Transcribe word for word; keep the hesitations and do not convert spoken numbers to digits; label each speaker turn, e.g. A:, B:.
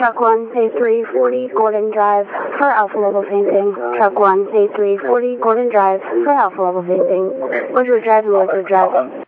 A: Truck one, A three forty, Gordon Drive, for Alpha Level Painting. Truck one, A three forty, Gordon Drive, for Alpha Level Painting. Woodward Drive and Woodward Drive.